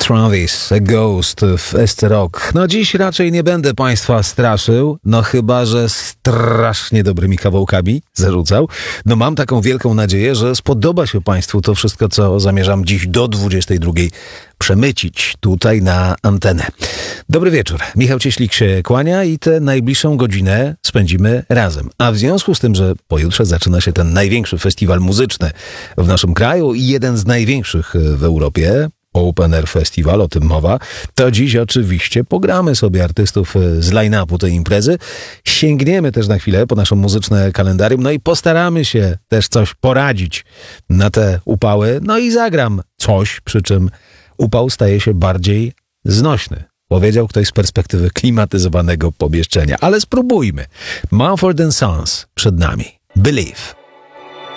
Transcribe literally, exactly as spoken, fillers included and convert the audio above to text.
Travis, A Ghost w S C Rock. No dziś raczej nie będę Państwa straszył, no chyba że strasznie dobrymi kawałkami zarzucał. No mam taką wielką nadzieję, że spodoba się Państwu to wszystko, co zamierzam dziś do dwudziestej drugiej przemycić tutaj na antenę. Dobry wieczór. Michał Cieślik się kłania i tę najbliższą godzinę spędzimy razem. A w związku z tym, że pojutrze zaczyna się ten największy festiwal muzyczny w naszym kraju i jeden z największych w Europie, Open Air Festival, o tym mowa, to dziś oczywiście pogramy sobie artystów z line-upu tej imprezy. Sięgniemy też na chwilę po nasze muzyczne kalendarium, no i postaramy się też coś poradzić na te upały. No i zagram coś, przy czym upał staje się bardziej znośny. Powiedział ktoś z perspektywy klimatyzowanego pomieszczenia. Ale spróbujmy. Mumford and Sons przed nami. Believe.